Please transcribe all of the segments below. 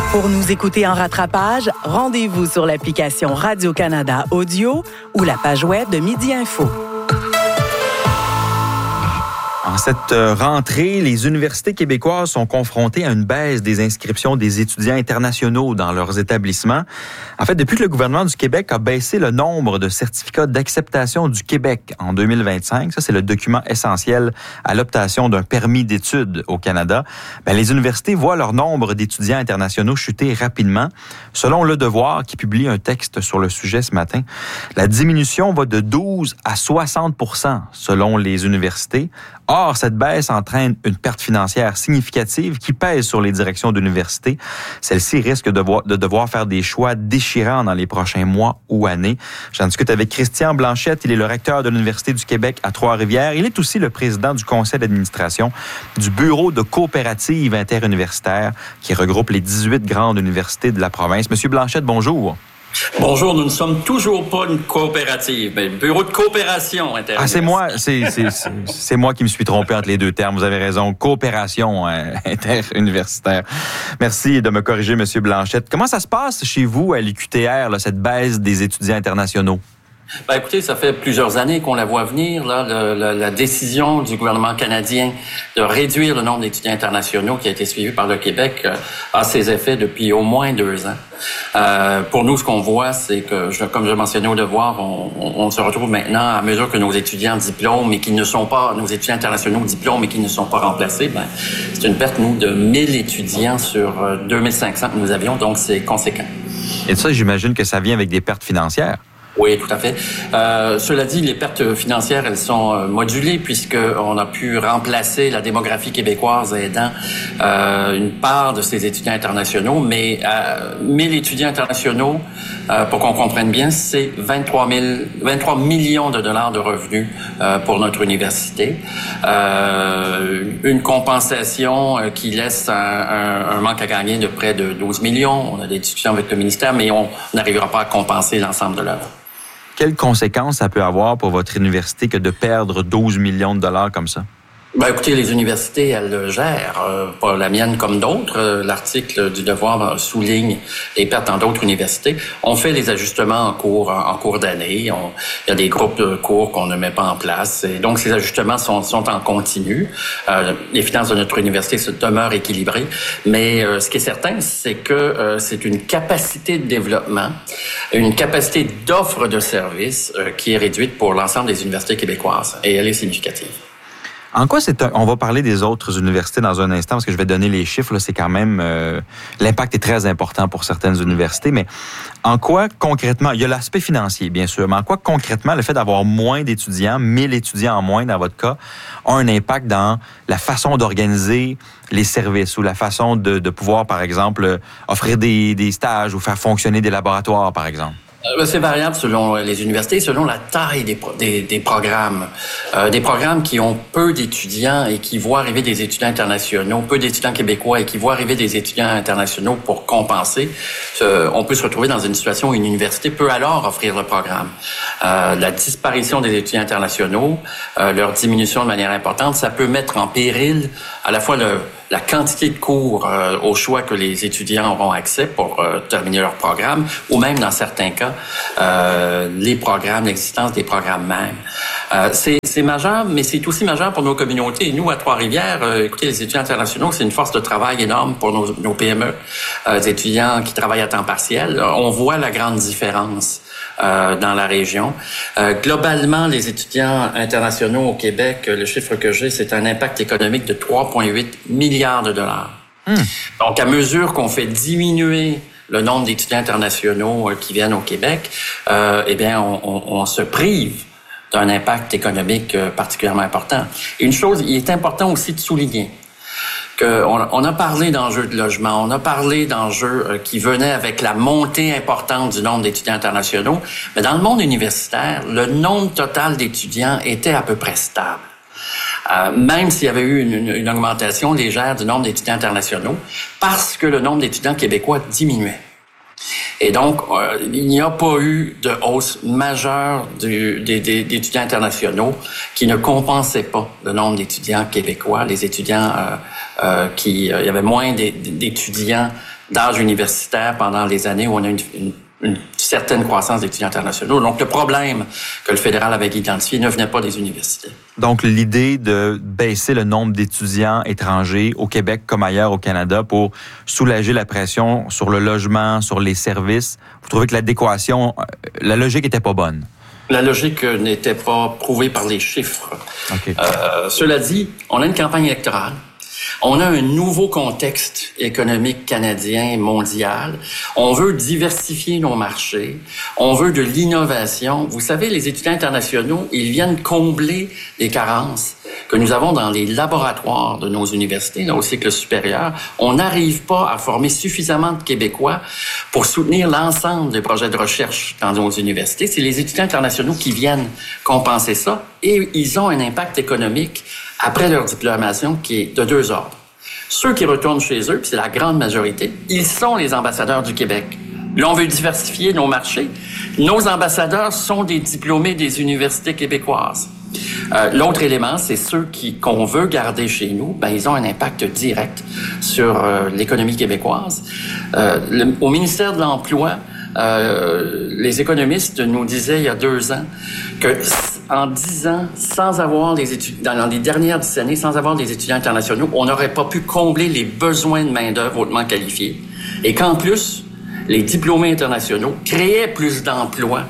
Pour nous écouter en rattrapage, rendez-vous sur l'application Radio-Canada Audio ou la page web de Midi Info. En cette rentrée, les universités québécoises sont confrontées à une baisse des inscriptions des étudiants internationaux dans leurs établissements. En fait, depuis que le gouvernement du Québec a baissé le nombre de certificats d'acceptation du Québec en 2025, ça c'est le document essentiel à l'obtention d'un permis d'études au Canada, les universités voient leur nombre d'étudiants internationaux chuter rapidement. Selon Le Devoir, qui publie un texte sur le sujet ce matin, la diminution va de 12 à 60% selon les universités. Or, cette baisse entraîne une perte financière significative qui pèse sur les directions d'université. Celles-ci risquent de devoir faire des choix déchirants dans les prochains mois ou années. J'en discute avec Christian Blanchette. Il est le recteur de l'Université du Québec à Trois-Rivières. Il est aussi le président du conseil d'administration du Bureau de coopérative interuniversitaire qui regroupe les 18 grandes universités de la province. Monsieur Blanchette, bonjour. Bonjour, nous ne sommes toujours pas une coopérative, mais bureau de coopération interuniversitaire. C'est moi qui me suis trompé entre les deux termes. Vous avez raison, coopération interuniversitaire. Merci de me corriger, Monsieur Blanchette. Comment ça se passe chez vous à l'UQTR, cette baisse des étudiants internationaux? Écoutez, ça fait plusieurs années qu'on la voit venir, la décision du gouvernement canadien de réduire le nombre d'étudiants internationaux qui a été suivi par le Québec a ses effets depuis au moins 2 ans. Pour nous, ce qu'on voit, c'est que, comme je mentionnais au devoir, on se retrouve maintenant, à mesure que nos étudiants diplôment et qui ne sont pas, nos étudiants internationaux diplôment et qui ne sont pas remplacés, c'est une perte, nous, de 1000 étudiants sur 2500 que nous avions, donc c'est conséquent. Et ça, j'imagine que ça vient avec des pertes financières. Oui, tout à fait. Cela dit, les pertes financières, elles sont modulées puisqu'on a pu remplacer la démographie québécoise aidant une part de ces étudiants internationaux. Mais 1000 étudiants internationaux, pour qu'on comprenne bien, c'est 23 millions de dollars de revenus pour notre université. Une compensation qui laisse un manque à gagner de près de 12 millions. On a des discussions avec le ministère, mais on n'arrivera pas à compenser l'ensemble de l'œuvre. Quelles conséquences ça peut avoir pour votre université que de perdre 12 millions de dollars comme ça? Écoutez, les universités, elles le gèrent, pas la mienne comme d'autres. L'article du Devoir souligne les pertes dans d'autres universités. On fait les ajustements en cours d'année. Il y a des groupes de cours qu'on ne met pas en place. Et donc, ces ajustements sont en continu. Les finances de notre université demeurent équilibrées. Mais ce qui est certain, c'est que c'est une capacité de développement, une capacité d'offre de services qui est réduite pour l'ensemble des universités québécoises. Et elle est significative. En quoi on va parler des autres universités dans un instant, parce que je vais donner les chiffres, c'est quand même, l'impact est très important pour certaines universités, mais en quoi concrètement, il y a l'aspect financier, bien sûr, mais en quoi concrètement le fait d'avoir moins d'étudiants, 1000 étudiants en moins dans votre cas, a un impact dans la façon d'organiser les services ou la façon de pouvoir, par exemple, offrir des stages ou faire fonctionner des laboratoires, par exemple? C'est variable selon les universités, selon la taille des programmes. Des programmes qui ont peu d'étudiants et qui voient arriver des étudiants internationaux, peu d'étudiants québécois et qui voient arriver des étudiants internationaux pour compenser. On peut se retrouver dans une situation où une université peut alors offrir le programme. La disparition des étudiants internationaux, leur diminution de manière importante, ça peut mettre en péril à la fois la quantité de cours au choix que les étudiants auront accès pour terminer leur programme, ou même dans certains cas, les programmes, l'existence des programmes même. C'est majeur, mais c'est aussi majeur pour nos communautés. Et nous, à Trois-Rivières, écoutez, les étudiants internationaux, c'est une force de travail énorme pour nos PME, des étudiants qui travaillent à temps partiel. On voit la grande différence dans la région. Globalement, les étudiants internationaux au Québec, le chiffre que j'ai, c'est un impact économique de 3,8 milliards de dollars. Donc, à mesure qu'on fait diminuer le nombre d'étudiants internationaux qui viennent au Québec, on se prive d'un impact économique particulièrement important. Une chose, il est important aussi de souligner on a parlé d'enjeux de logement, on a parlé d'enjeux qui venaient avec la montée importante du nombre d'étudiants internationaux, mais dans le monde universitaire, le nombre total d'étudiants était à peu près stable. Même s'il y avait eu une augmentation légère du nombre d'étudiants internationaux, parce que le nombre d'étudiants québécois diminuait. Et donc, il n'y a pas eu de hausse majeure d'étudiants internationaux qui ne compensaient pas le nombre d'étudiants québécois. Les étudiants il y avait moins d'étudiants d'âge universitaire pendant les années où on a une certaine croissance d'étudiants internationaux. Donc, le problème que le fédéral avait identifié ne venait pas des universités. Donc, l'idée de baisser le nombre d'étudiants étrangers au Québec comme ailleurs au Canada pour soulager la pression sur le logement, sur les services, vous trouvez que l'adéquation, la logique n'était pas bonne? La logique n'était pas prouvée par les chiffres. Okay. Cela dit, on a une campagne électorale. On a un nouveau contexte économique canadien, mondial. On veut diversifier nos marchés. On veut de l'innovation. Vous savez, les étudiants internationaux, ils viennent combler les carences que nous avons dans les laboratoires de nos universités, là, au cycle supérieur. On n'arrive pas à former suffisamment de Québécois pour soutenir l'ensemble des projets de recherche dans nos universités. C'est les étudiants internationaux qui viennent compenser ça et ils ont un impact économique après leur diplomation qui est de deux ordres. Ceux qui retournent chez eux, puis c'est la grande majorité, ils sont les ambassadeurs du Québec. Là, on veut diversifier nos marchés. Nos ambassadeurs sont des diplômés des universités québécoises. L'autre élément, c'est ceux qu'on veut garder chez nous, ils ont un impact direct sur l'économie québécoise. Au ministère de l'Emploi, les économistes nous disaient il y a 2 ans que en 10 ans, sans avoir les étudiants, dans les dernières 10 années, sans avoir des étudiants internationaux, on n'aurait pas pu combler les besoins de main-d'œuvre hautement qualifiée. Et qu'en plus, les diplômés internationaux créaient plus d'emplois.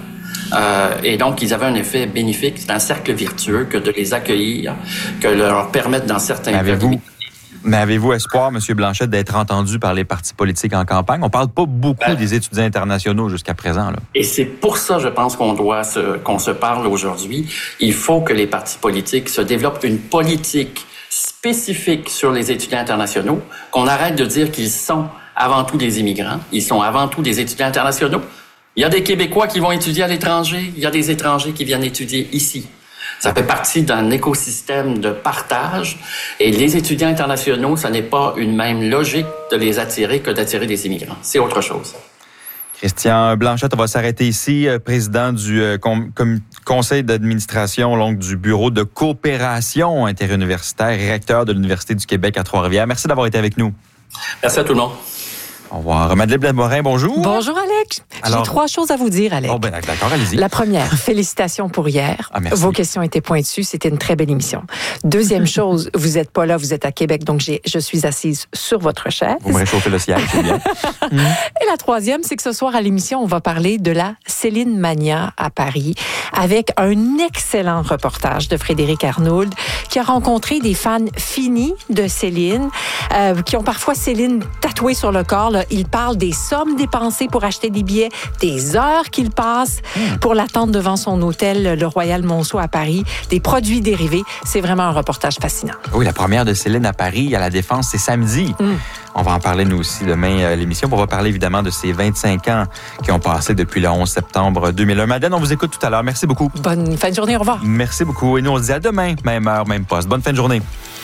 Et donc, ils avaient un effet bénéfique. C'est un cercle vertueux que de les accueillir, que de leur permettre dans certains cas. Mais avez-vous espoir, M. Blanchette, d'être entendu par les partis politiques en campagne? On ne parle pas beaucoup des étudiants internationaux jusqu'à présent. Là. Et c'est pour ça, je pense, qu'on se parle aujourd'hui. Il faut que les partis politiques se développent une politique spécifique sur les étudiants internationaux, qu'on arrête de dire qu'ils sont avant tout des immigrants, ils sont avant tout des étudiants internationaux. Il y a des Québécois qui vont étudier à l'étranger, il y a des étrangers qui viennent étudier ici. Ça fait partie d'un écosystème de partage. Et les étudiants internationaux, ça n'est pas une même logique de les attirer que d'attirer des immigrants. C'est autre chose. Christian Blanchette, on va s'arrêter ici, président du conseil d'administration donc, du bureau de coopération interuniversitaire et recteur de l'Université du Québec à Trois-Rivières. Merci d'avoir été avec nous. Merci à tout le monde. Au revoir. Madeleine Blais-Morin, bonjour. Bonjour, Alex. J'ai 3 choses à vous dire, Alex. Oh, d'accord, allez-y. La première, félicitations pour hier. Ah, merci. Vos questions étaient pointues. C'était une très belle émission. Deuxième chose, vous n'êtes pas là, vous êtes à Québec, donc je suis assise sur votre chaise. Vous me réchauffez le siège, c'est bien. Et la troisième, c'est que ce soir à l'émission, on va parler de la Céline Mania à Paris avec un excellent reportage de Frédéric Arnould qui a rencontré des fans finis de Céline, qui ont parfois Céline tatouée sur le corps. Là. Il parle des sommes dépensées pour acheter des billets, des heures qu'il passe pour l'attendre devant son hôtel, le Royal Monceau à Paris, des produits dérivés. C'est vraiment un reportage fascinant. Oui, la première de Céline à Paris, à la Défense, c'est samedi. On va en parler, nous aussi, demain à l'émission. On va parler, évidemment, de ces 25 ans qui ont passé depuis le 11 septembre 2001. Madeleine, on vous écoute tout à l'heure. Merci beaucoup. Bonne fin de journée. Au revoir. Merci beaucoup. Et nous, on se dit à demain, même heure, même poste. Bonne fin de journée.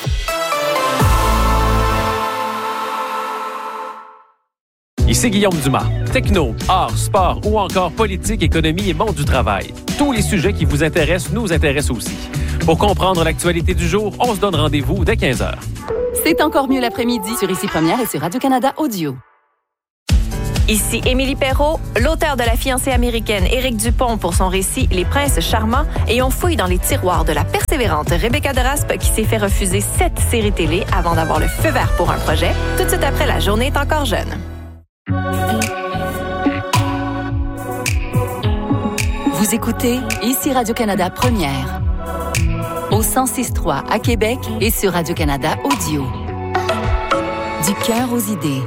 Ici Guillaume Dumas. Techno, art, sport ou encore politique, économie et monde du travail. Tous les sujets qui vous intéressent nous intéressent aussi. Pour comprendre l'actualité du jour, on se donne rendez-vous dès 15h. C'est encore mieux l'après-midi sur Ici Première et sur Radio-Canada Audio. Ici Émilie Perrault, l'auteur de La fiancée américaine Éric Dupont pour son récit Les princes charmants, et on fouille dans les tiroirs de la persévérante Rebecca Deraspe qui s'est fait refuser 7 séries télé avant d'avoir le feu vert pour un projet, tout de suite après La journée est encore jeune. Vous écoutez Ici Radio-Canada Première. Au 106.3 à Québec et sur Radio-Canada Audio. Du cœur aux idées.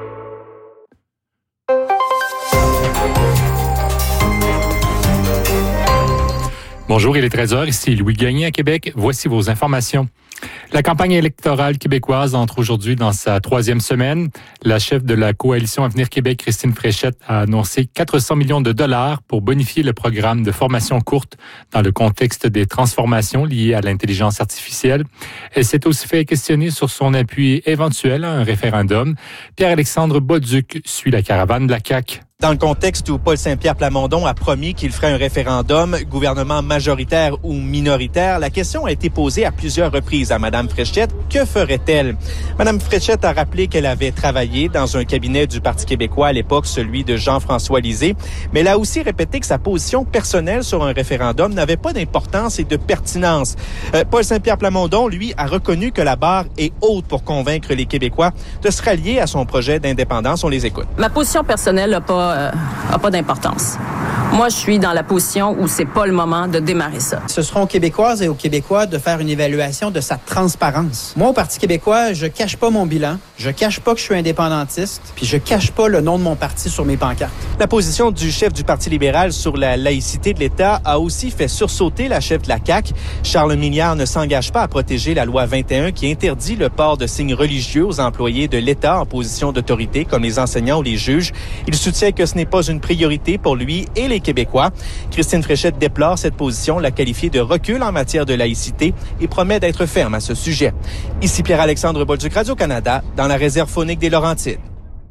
Bonjour, il est 13h, ici Louis Gagné à Québec. Voici vos informations. La campagne électorale québécoise entre aujourd'hui dans sa 3e semaine. La chef de la coalition Avenir Québec, Christine Fréchette, a annoncé 400 millions de dollars pour bonifier le programme de formation courte dans le contexte des transformations liées à l'intelligence artificielle. Elle s'est aussi fait questionner sur son appui éventuel à un référendum. Pierre-Alexandre Bolduc suit la caravane de la CAQ. Dans le contexte où Paul Saint-Pierre Plamondon a promis qu'il ferait un référendum, gouvernement majoritaire ou minoritaire, la question a été posée à plusieurs reprises à Mme Fréchette. Que ferait-elle? Mme Fréchette a rappelé qu'elle avait travaillé dans un cabinet du Parti québécois à l'époque, celui de Jean-François Lisée, mais elle a aussi répété que sa position personnelle sur un référendum n'avait pas d'importance et de pertinence. Paul Saint-Pierre Plamondon, lui, a reconnu que la barre est haute pour convaincre les Québécois de se rallier à son projet d'indépendance. On les écoute. Ma position personnelle n'a pas d'importance. Moi, je suis dans la position où c'est pas le moment de démarrer ça. Ce sera aux Québécoises et aux Québécois de faire une évaluation de sa transparence. Moi, au Parti québécois, je cache pas mon bilan, je cache pas que je suis indépendantiste, puis je cache pas le nom de mon parti sur mes pancartes. La position du chef du Parti libéral sur la laïcité de l'État a aussi fait sursauter la chef de la CAQ. Charles Milliard ne s'engage pas à protéger la loi 21 qui interdit le port de signes religieux aux employés de l'État en position d'autorité, comme les enseignants ou les juges. Il soutient que ce n'est pas une priorité pour lui et les Québécois. Christine Fréchette déplore cette position, la qualifie de recul en matière de laïcité et promet d'être ferme à ce sujet. Ici Pierre-Alexandre Bolduc, Radio-Canada, dans la réserve faunique des Laurentides.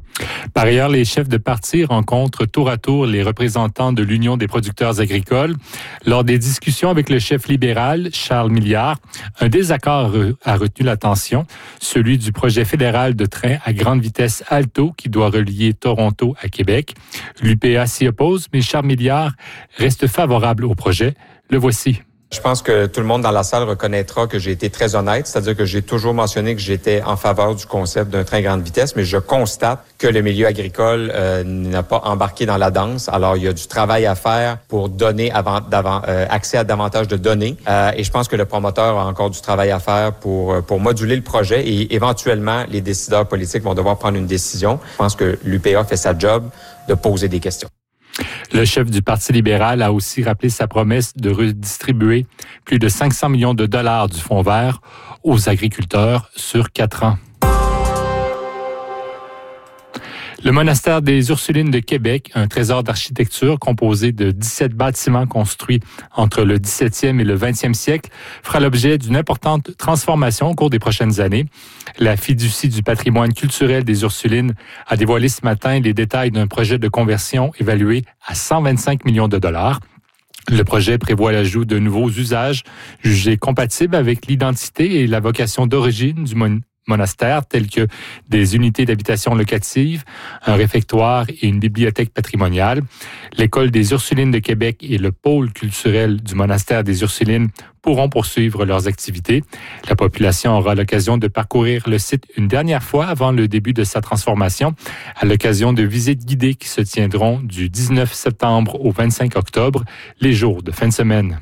Par ailleurs, les chefs de parti rencontrent tour à tour les représentants de l'Union des producteurs agricoles. Lors des discussions avec le chef libéral, Charles Milliard, un désaccord a retenu l'attention, celui du projet fédéral de train à grande vitesse Alto qui doit relier Toronto à Québec. L'UPA s'y oppose, mais Charles Milliard reste favorable au projet. Le voici. Je pense que tout le monde dans la salle reconnaîtra que j'ai été très honnête, c'est-à-dire que j'ai toujours mentionné que j'étais en faveur du concept d'un train grande vitesse, mais je constate que le milieu agricole n'a pas embarqué dans la danse. Alors, il y a du travail à faire pour donner accès à davantage de données. Et je pense que le promoteur a encore du travail à faire pour moduler le projet et éventuellement, les décideurs politiques vont devoir prendre une décision. Je pense que l'UPA fait sa job de poser des questions. Le chef du Parti libéral a aussi rappelé sa promesse de redistribuer plus de 500 millions de dollars du Fonds vert aux agriculteurs sur 4 ans. Le monastère des Ursulines de Québec, un trésor d'architecture composé de 17 bâtiments construits entre le 17e et le 20e siècle, fera l'objet d'une importante transformation au cours des prochaines années. La fiducie du patrimoine culturel des Ursulines a dévoilé ce matin les détails d'un projet de conversion évalué à 125 millions de dollars. Le projet prévoit l'ajout de nouveaux usages jugés compatibles avec l'identité et la vocation d'origine du monastère, tels que des unités d'habitation locative, un réfectoire et une bibliothèque patrimoniale. L'École des Ursulines de Québec et le pôle culturel du monastère des Ursulines pourront poursuivre leurs activités. La population aura l'occasion de parcourir le site une dernière fois avant le début de sa transformation, à l'occasion de visites guidées qui se tiendront du 19 septembre au 25 octobre, les jours de fin de semaine.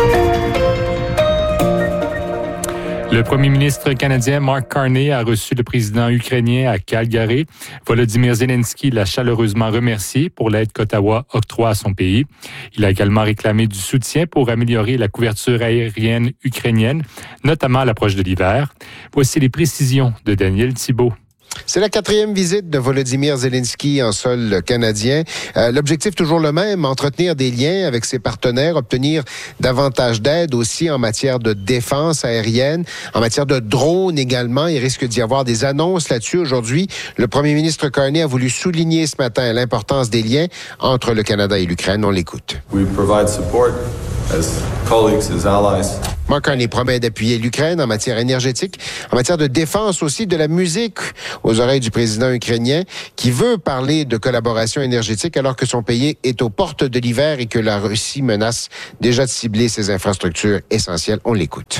Le premier ministre canadien Mark Carney a reçu le président ukrainien à Calgary. Volodymyr Zelensky l'a chaleureusement remercié pour l'aide qu'Ottawa octroie à son pays. Il a également réclamé du soutien pour améliorer la couverture aérienne ukrainienne, notamment à l'approche de l'hiver. Voici les précisions de Daniel Thibault. C'est la 4e visite de Volodymyr Zelensky en sol canadien. L'objectif toujours le même, entretenir des liens avec ses partenaires, obtenir davantage d'aide aussi en matière de défense aérienne, en matière de drones également. Il risque d'y avoir des annonces là-dessus aujourd'hui. Le premier ministre Carney a voulu souligner ce matin l'importance des liens entre le Canada et l'Ukraine. On l'écoute. We provide support as colleagues, as allies. Mark Carney promet d'appuyer l'Ukraine en matière énergétique, en matière de défense aussi, de la musique aux oreilles du président ukrainien qui veut parler de collaboration énergétique alors que son pays est aux portes de l'hiver et que la Russie menace déjà de cibler ses infrastructures essentielles. On l'écoute.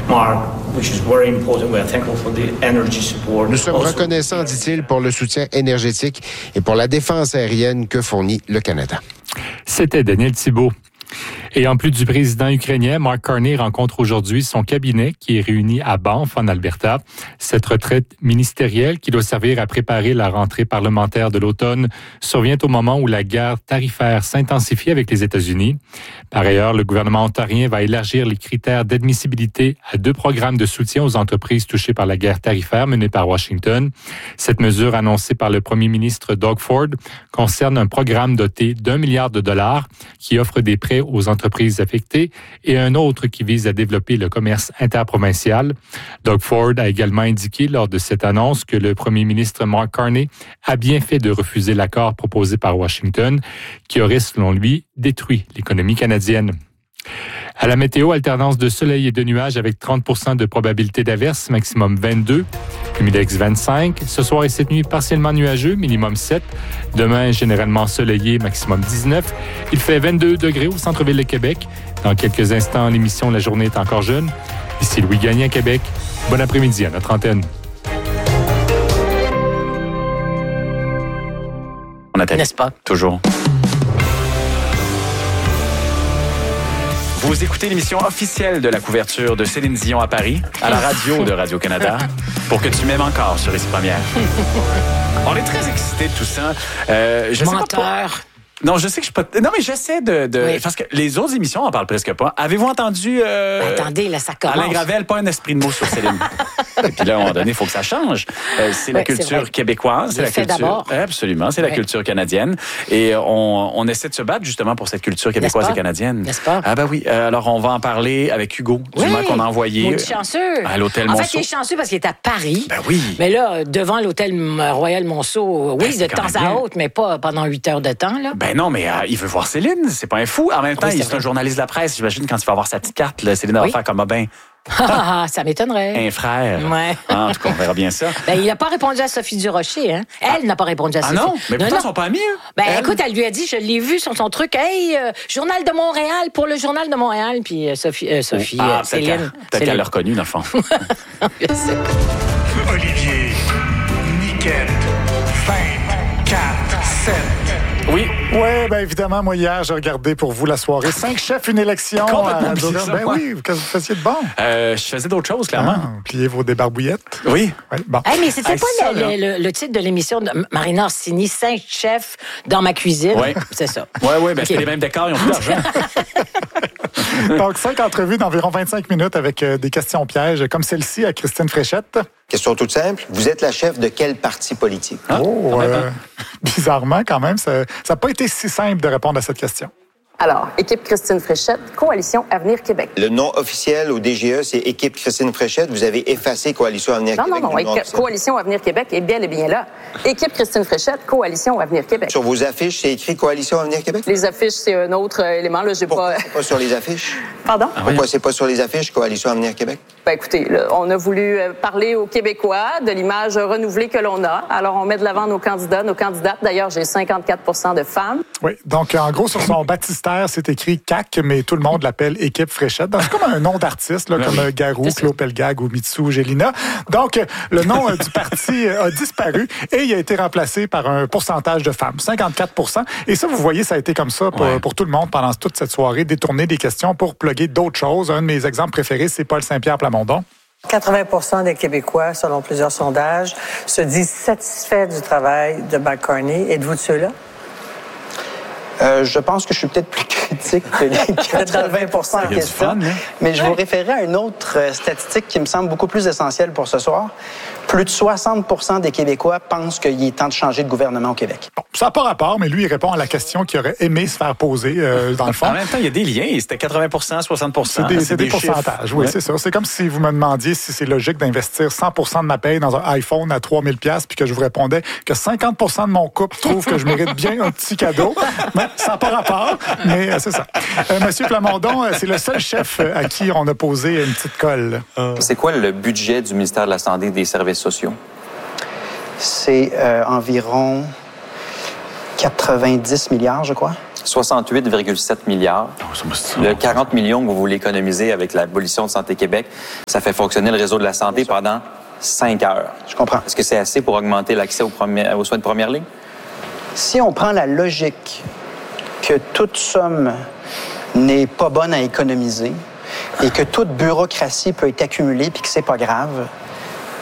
Nous sommes reconnaissants, dit-il, pour le soutien énergétique et pour la défense aérienne que fournit le Canada. C'était Daniel Thibault. Et en plus du président ukrainien, Mark Carney rencontre aujourd'hui son cabinet qui est réuni à Banff, en Alberta. Cette retraite ministérielle qui doit servir à préparer la rentrée parlementaire de l'automne survient au moment où la guerre tarifaire s'intensifie avec les États-Unis. Par ailleurs, le gouvernement ontarien va élargir les critères d'admissibilité à 2 programmes de soutien aux entreprises touchées par la guerre tarifaire menée par Washington. Cette mesure annoncée par le premier ministre Doug Ford concerne un programme doté d'1 milliard de dollars qui offre des prêts aux entreprises entreprises affectées et un autre qui vise à développer le commerce interprovincial. Doug Ford a également indiqué lors de cette annonce que le premier ministre Mark Carney a bien fait de refuser l'accord proposé par Washington, qui aurait, selon lui, détruit l'économie canadienne. À la météo, alternance de soleil et de nuages avec 30% de probabilité d'averse, maximum 22. Humidex 25. Ce soir et cette nuit, partiellement nuageux, minimum 7. Demain, généralement ensoleillé, maximum 19. Il fait 22 degrés au centre-ville de Québec. Dans quelques instants, l'émission La journée est encore jeune. Ici Louis Gagné à Québec. Bon après-midi à notre antenne. N'est-ce pas? Toujours. Vous écoutez l'émission officielle de la couverture de Céline Dion à Paris, à la radio de Radio-Canada, pour que tu m'aimes encore sur Ici Première. On est très excités de tout ça. Menteur. Non, je sais que je suis pas... Non, mais j'essaie de... Oui. Parce que les autres émissions, on parle presque pas. Avez-vous entendu... Attendez, là, ça commence. Alain Gravel, pas un esprit de mots sur Céline. Et puis là, à un moment donné, il faut que ça change. C'est la culture québécoise. C'est la culture... d'abord. Absolument, c'est la culture canadienne. Et on essaie de se battre justement pour cette culture québécoise et canadienne. N'est-ce pas? Ah ben oui. Alors, on va en parler avec Hugo, du moment qu'on a envoyé... Maudit chanceux. À l'Hôtel Monceau. En fait, il est chanceux parce qu'il est à Paris. Ben oui. Mais là, devant l'Hôtel Royal Monceau, oui, de temps à autre, mais pas pendant 8 heures de temps, là. Ben non, mais il veut voir Céline, c'est pas un fou. En même temps, il est un journaliste de la presse. J'imagine quand il va avoir sa petite carte, là, Céline va faire comme ça m'étonnerait. Un frère. Ouais. En tout cas, on verra bien ça. Ben, il n'a pas répondu à Sophie Durocher, hein. Elle n'a pas répondu à Sophie. Ah non? Mais pourtant, ils sont pas amis, eux. Ben, écoute, elle lui a dit, je l'ai vu sur son truc, hey, Journal de Montréal, pour le Journal de Montréal. Puis Céline. Peut-être qu'elle l'a reconnu, dans le fond. Olivier, Niquette, 24, 7. Oui. Oui, bien évidemment, moi hier, j'ai regardé pour vous la soirée 5 chefs, une élection. Complètement oui, qu'est-ce que vous faisiez de bon? Je faisais d'autres choses, clairement. Plier vos débarbouillettes. Oui. Bon. Hey, mais c'était pas le titre de l'émission de Marina Orsini, 5 chefs dans ma cuisine. Oui. C'est ça. Oui, ben c'est les mêmes décors, ils ont plus d'argent. Donc, 5 entrevues d'environ 25 minutes avec des questions pièges, comme celle-ci à Christine Fréchette. Question toute simple. Vous êtes la chef de quel parti politique? Bizarrement, quand même, ça n'a pas été si simple de répondre à cette question. Alors, équipe Christine Fréchette, Coalition Avenir Québec. Le nom officiel au DGE, c'est équipe Christine Fréchette. Vous avez effacé Coalition Avenir Québec. Non, Coalition Avenir Québec est bel et bien là. Équipe Christine Fréchette, Coalition Avenir Québec. Sur vos affiches, c'est écrit Coalition Avenir Québec? Les affiches, c'est un autre élément. Là, Pourquoi c'est pas sur les affiches? Pardon? Pourquoi c'est pas sur les affiches, Coalition Avenir Québec? Ben écoutez, là, on a voulu parler aux Québécois de l'image renouvelée que l'on a. Alors, on met de l'avant nos candidats, nos candidates. D'ailleurs, j'ai 54% de femmes. Oui, donc en gros, sur son baptistère, c'est écrit CAQ, mais tout le monde l'appelle Équipe Fréchette. Donc, c'est comme un nom d'artiste, là, comme Garou, Claude Pelgag ou Mitsou Gélina. Donc, le nom du parti a disparu et il a été remplacé par un pourcentage de femmes, 54%. Et ça, vous voyez, ça a été comme ça pour tout le monde pendant toute cette soirée, détourner des questions pour plugger d'autres choses. Un de mes exemples préférés, c'est Paul Saint-Pierre Plamondon. 80% des Québécois, selon plusieurs sondages, se disent satisfaits du travail de Mark Carney. Êtes-vous de ceux-là? Je pense que je suis peut-être plus critique que les 80% en question. Mais je vous référerai à une autre statistique qui me semble beaucoup plus essentielle pour ce soir. Plus de 60% des Québécois pensent qu'il est temps de changer de gouvernement au Québec. Bon, ça n'a pas rapport, mais lui, il répond à la question qu'il aurait aimé se faire poser, dans le fond. En même temps, il y a des liens. C'était 80%, 60%. C'est des pourcentages, oui, c'est ça. C'est comme si vous me demandiez si c'est logique d'investir 100% de ma paye dans un iPhone à 3 000 $, puis que je vous répondais que 50% de mon couple trouve que je mérite bien un petit cadeau. Mais ça n'a pas rapport, mais c'est ça. Monsieur Plamondon, c'est le seul chef à qui on a posé une petite colle. C'est quoi le budget du ministère de la Santé et des Services sociaux? C'est environ 90 milliards, je crois. 68,7 milliards. Le 40 millions que vous voulez économiser avec l'abolition de Santé Québec, ça fait fonctionner le réseau de la santé pendant 5 heures. Je comprends. Est-ce que c'est assez pour augmenter l'accès aux soins de première ligne? Si on prend la logique que toute somme n'est pas bonne à économiser et que toute bureaucratie peut être accumulée puis que c'est pas grave,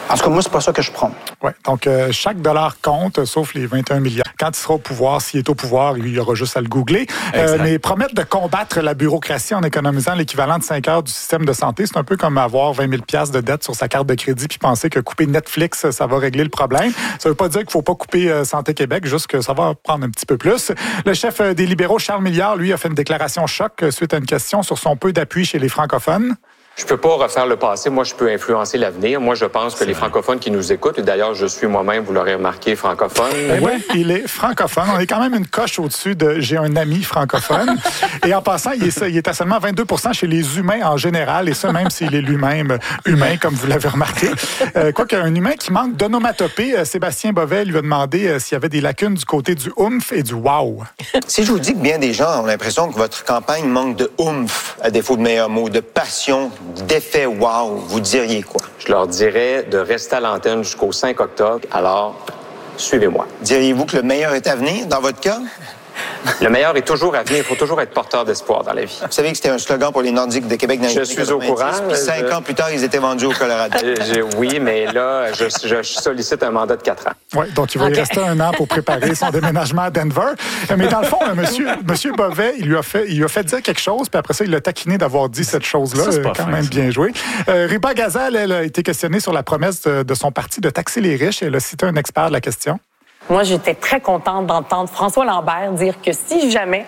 En tout cas, moi, c'est pas ça que je prône. Oui, donc chaque dollar compte, sauf les 21 milliards. Quand il sera au pouvoir, s'il est au pouvoir, il y aura juste à le googler. Mais promettre de combattre la bureaucratie en économisant l'équivalent de 5 heures du système de santé, c'est un peu comme avoir 20 000 $ de dette sur sa carte de crédit puis penser que couper Netflix, ça va régler le problème. Ça veut pas dire qu'il faut pas couper Santé Québec, juste que ça va prendre un petit peu plus. Le chef des libéraux, Charles Milliard, lui, a fait une déclaration choc suite à une question sur son peu d'appui chez les francophones. Je peux pas refaire le passé. Moi, je peux influencer l'avenir. Moi, je pense que les francophones qui nous écoutent, et d'ailleurs, je suis moi-même, vous l'aurez remarqué, francophone. Oui, il est francophone. On est quand même une coche au-dessus de « j'ai un ami francophone ». Et en passant, il est à seulement 22 % chez les humains en général, et ça même s'il est lui-même humain, comme vous l'avez remarqué. Quoique un humain qui manque d'onomatopée, Sébastien Bovet lui a demandé s'il y avait des lacunes du côté du oomph et du wow. Si je vous dis que bien des gens ont l'impression que votre campagne manque de oomph, à défaut de meilleurs mots, de passion, d'effet wow, vous diriez quoi? Je leur dirais de rester à l'antenne jusqu'au 5 octobre. Alors, suivez-moi. Diriez-vous que le meilleur est à venir dans votre cas? Le meilleur est toujours à venir. Il faut toujours être porteur d'espoir dans la vie. Vous savez que c'était un slogan pour les Nordiques de Québec dans les années 90. Je suis au courant. Puis 5 ans plus tard, ils étaient vendus au Colorado. Oui, mais là, je sollicite un mandat de 4 ans. Oui, donc il va y rester 1 an pour préparer son déménagement à Denver. Mais dans le fond, monsieur Bovet, il lui a fait dire quelque chose, puis après ça, il l'a taquiné d'avoir dit cette chose-là. C'est quand même bien joué. Riba Gazal, elle a été questionnée sur la promesse de son parti de taxer les riches. Elle a cité un expert de la question. Moi, j'étais très contente d'entendre François Lambert dire que si jamais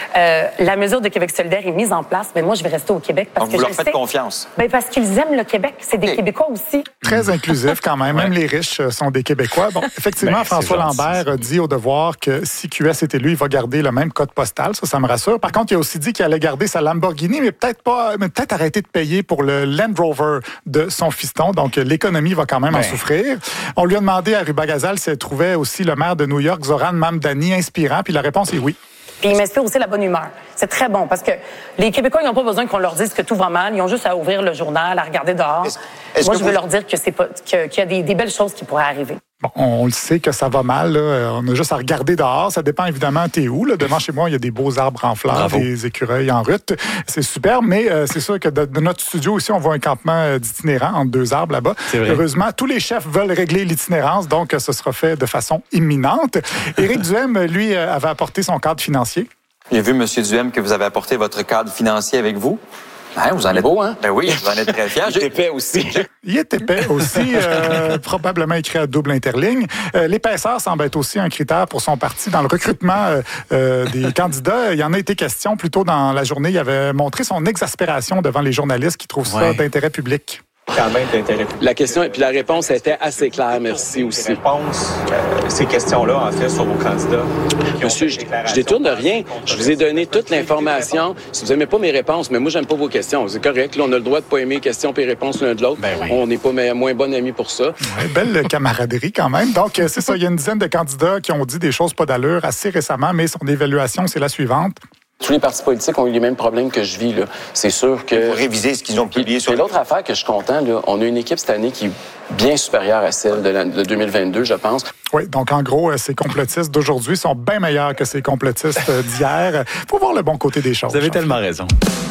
la mesure de Québec solidaire est mise en place, mais moi, je vais rester au Québec parce que vous leur faites confiance. Ben parce qu'ils aiment le Québec. C'est des Québécois aussi. Très inclusif quand même. Même les riches sont des Québécois. Bon, effectivement, François Lambert a dit au Devoir que si QS est élu, il va garder le même code postal. Ça me rassure. Par contre, il a aussi dit qu'il allait garder sa Lamborghini, mais peut-être arrêter de payer pour le Land Rover de son fiston. Donc, l'économie va quand même en souffrir. On lui a demandé à Riba Gazal si elle trouvait aussi le maire de New York, Zoran Mamdani, inspirant. Puis la réponse est oui. Puis il m'inspire aussi la bonne humeur. C'est très bon parce que les Québécois, ils n'ont pas besoin qu'on leur dise que tout va mal. Ils ont juste à ouvrir le journal, à regarder dehors. Moi, je veux leur dire que qu'il y a des belles choses qui pourraient arriver. Bon, on le sait que ça va mal. Là. On a juste à regarder dehors. Ça dépend évidemment t'es où. Là. Devant chez moi, il y a des beaux arbres en fleurs, des écureuils en rut. C'est super, mais c'est sûr que de notre studio ici, on voit un campement d'itinérants entre 2 arbres là-bas. Heureusement, tous les chefs veulent régler l'itinérance, donc ce sera fait de façon imminente. Éric Duhem, lui, avait apporté son cadre financier. J'ai vu, M. Duhem, que vous avez apporté votre cadre financier avec vous. Vous en êtes beau, hein? Ben oui, vous en êtes très fiers. Il est épais aussi. Il est épais aussi, probablement écrit à double interligne. L'épaisseur semble être aussi un critère pour son parti dans le recrutement des candidats. Il y en a été question plus tôt dans la journée. Il avait montré son exaspération devant les journalistes qui trouvent ça d'intérêt public. Quand même d'intérêt public. La question, puis la réponse était assez claire, merci aussi. Réponse, ces questions-là, en fait, sur vos candidats. Monsieur, je détourne de rien. Je vous ai donné toute l'information. Si vous n'aimez pas mes réponses, mais moi, j'aime pas vos questions. C'est correct. Là, on a le droit de pas aimer les questions et les réponses l'un de l'autre. On n'est pas moins bons amis pour ça. Belle camaraderie quand même. Donc, c'est ça. Il y a une dizaine de candidats qui ont dit des choses pas d'allure assez récemment, mais son évaluation, c'est la suivante. Tous les partis politiques ont eu les mêmes problèmes que je vis. Là. C'est sûr que... Vous révisez ce qu'ils ont publié sur... Et l'autre affaire que je suis content, là, on a une équipe cette année qui est bien supérieure à celle de 2022, je pense. Oui, donc en gros, ces complotistes d'aujourd'hui sont bien meilleurs que ces complotistes d'hier. Faut voir le bon côté des choses. Vous avez tellement raison.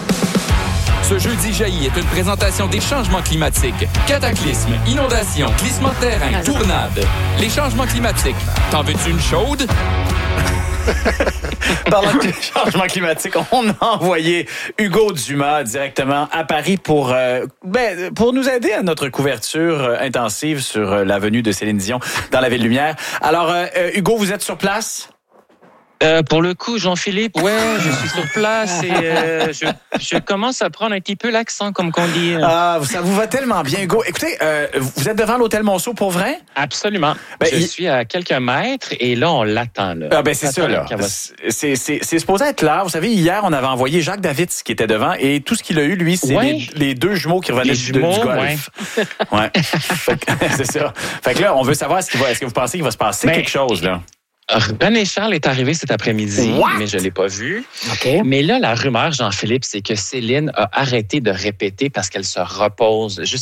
Ce jeudi jaillit est une présentation des changements climatiques. Cataclysmes, inondations, glissements de terrain, tournades. Les changements climatiques. T'en veux-tu une chaude? Parlant de changement climatique, on a envoyé Hugo Dumas directement à Paris pour nous aider à notre couverture intensive sur la venue de Céline Dion dans la Ville-Lumière. Alors, Hugo, vous êtes sur place? Pour le coup, Jean-Philippe, je suis sur place et je commence à prendre un petit peu l'accent, comme qu'on dit. Ah, ça vous va tellement bien, Hugo. Écoutez, vous êtes devant l'hôtel Monceau pour vrai? Absolument. Je suis à quelques mètres et là, on l'attend. Là. C'est ça, là. C'est supposé être là. Vous savez, hier, on avait envoyé Jacques Davids qui était devant et tout ce qu'il a eu, lui, c'est les 2 jumeaux qui revenaient du golf. Ouais. C'est ça. Fait que là, on veut savoir, est-ce que vous pensez qu'il va se passer quelque chose, là? René Charles est arrivé cet après-midi, mais je ne l'ai pas vu. Okay. Mais là, la rumeur, Jean-Philippe, c'est que Céline a arrêté de répéter parce qu'elle se repose.